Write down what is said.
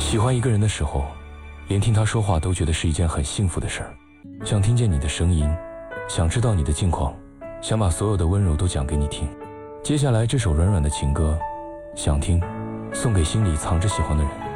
喜欢一个人的时候，连听他说话都觉得是一件很幸福的事儿。想听见你的声音，想知道你的近况，想把所有的温柔都讲给你听。接下来这首软软的情歌，想听，送给心里藏着喜欢的人。